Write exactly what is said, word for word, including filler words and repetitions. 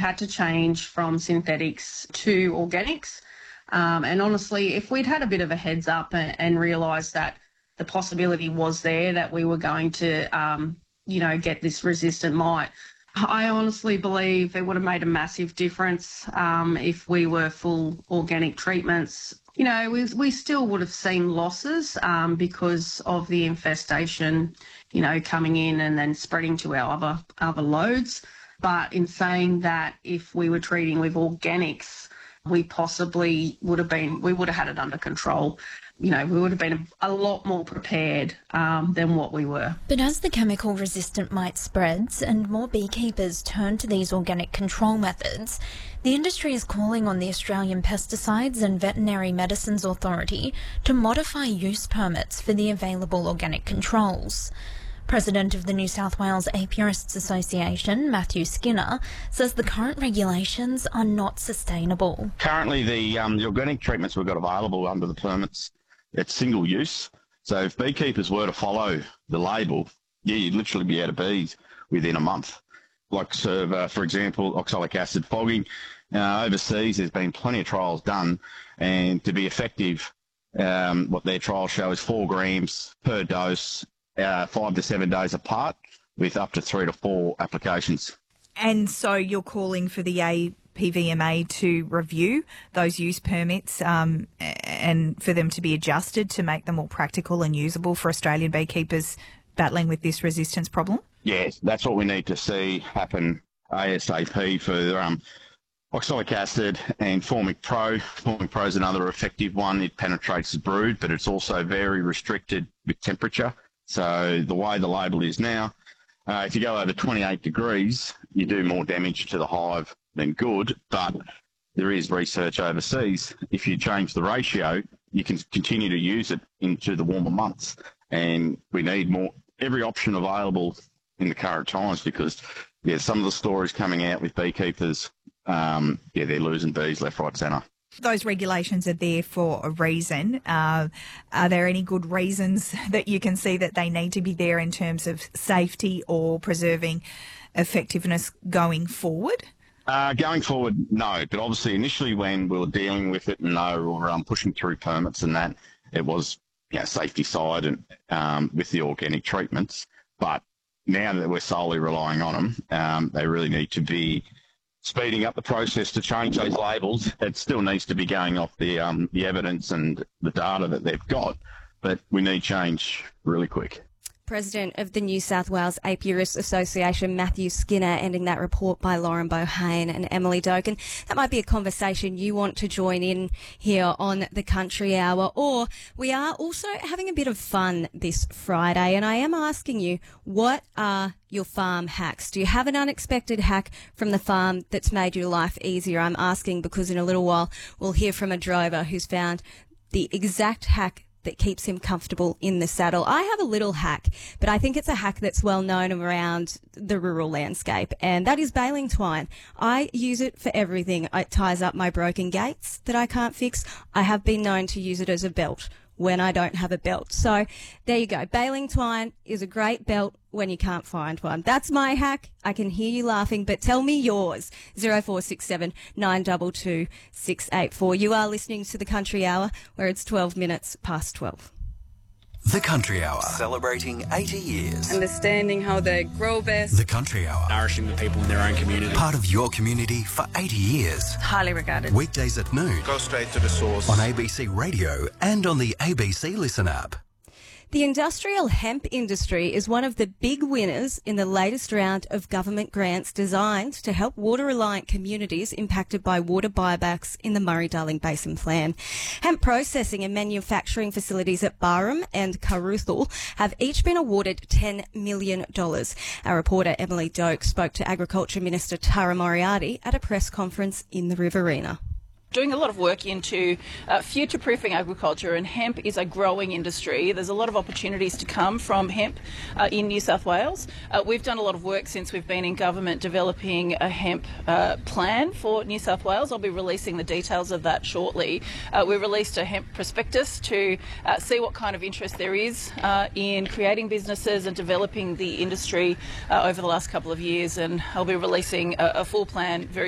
had to change from synthetics to organics. Um, and honestly, if we'd had a bit of a heads up and, and realised that the possibility was there that we were going to, um, you know, get this resistant mite, I honestly believe it would have made a massive difference um, if we were full organic treatments. You know, we, we still would have seen losses um, because of the infestation, you know, coming in and then spreading to our other, other loads. But in saying that, if we were treating with organics, we possibly would have been, we would have had it under control. You know, we would have been a lot more prepared um, than what we were. But as the chemical-resistant mite spreads and more beekeepers turn to these organic control methods, the industry is calling on the Australian Pesticides and Veterinary Medicines Authority to modify use permits for the available organic controls. President of the New South Wales Apiarists Association, Matthew Skinner, says the current regulations are not sustainable. Currently, the, um, the organic treatments we've got available under the permits, it's single use. So if beekeepers were to follow the label, yeah, you'd literally be out of bees within a month. Like, serve, uh, for example, oxalic acid fogging. Uh, overseas, there's been plenty of trials done, and to be effective, um, what their trials show is four grams per dose, Uh, five to seven days apart, with up to three to four applications. And so you're calling for the A P V M A to review those use permits um, and for them to be adjusted to make them more practical and usable for Australian beekeepers battling with this resistance problem? Yes, that's what we need to see happen ASAP for um, oxalic acid and Formic Pro. Formic Pro is another effective one. It penetrates the brood, but it's also very restricted with temperature. So the way the label is now, uh, if you go over twenty-eight degrees, you do more damage to the hive than good, but there is research overseas. If you change the ratio, you can continue to use it into the warmer months. And we need more, every option available in the current times, because, yeah, some of the stories coming out with beekeepers, um, yeah, they're losing bees left, right, centre. Those regulations are there for a reason. Uh, are there any good reasons that you can see that they need to be there in terms of safety or preserving effectiveness going forward? Uh, going forward, no. But obviously, initially when we were dealing with it and they were um, pushing through permits and that, it was, you know, safety side and um, with the organic treatments. But now that we're solely relying on them, um, they really need to be speeding up the process to change those labels. It still needs to be going off the um, the evidence and the data that they've got, but we need change really quick. President of the New South Wales Apiarists Association, Matthew Skinner, ending that report by Lauren Bohane and Emily Doken. That might be a conversation you want to join in here on the Country Hour, or we are also having a bit of fun this Friday, and I am asking you, what are your farm hacks? Do you have an unexpected hack from the farm that's made your life easier? I'm asking because in a little while we'll hear from a drover who's found the exact hack that keeps him comfortable in the saddle. I have a little hack, but I think it's a hack that's well known around the rural landscape, and that is baling twine. I use it for everything. It ties up my broken gates that I can't fix. I have been known to use it as a belt when I don't have a belt. So there you go. Baling twine is a great belt when you can't find one. That's my hack. I can hear you laughing, but tell me yours. zero four six seven nine two two six eight four. You are listening to the Country Hour, where it's twelve minutes past twelve. The Country Hour, celebrating eighty years. Understanding how they grow best. The Country Hour, nourishing the people in their own community. Part of your community for eighty years. Highly regarded. Weekdays at noon. Go straight to the source. On A B C Radio and on the A B C Listen app. The industrial hemp industry is one of the big winners in the latest round of government grants designed to help water-reliant communities impacted by water buybacks in the Murray-Darling Basin Plan. Hemp processing and manufacturing facilities at Barham and Carruthal have each been awarded ten million dollars. Our reporter Emily Doak spoke to Agriculture Minister Tara Moriarty at a press conference in the Riverina. Doing a lot of work into uh, future-proofing agriculture, and hemp is a growing industry. There's a lot of opportunities to come from hemp uh, in New South Wales. Uh, we've done a lot of work since we've been in government developing a hemp uh, plan for New South Wales. I'll be releasing the details of that shortly. Uh, we released a hemp prospectus to uh, see what kind of interest there is uh, in creating businesses and developing the industry uh, over the last couple of years, and I'll be releasing a, a full plan very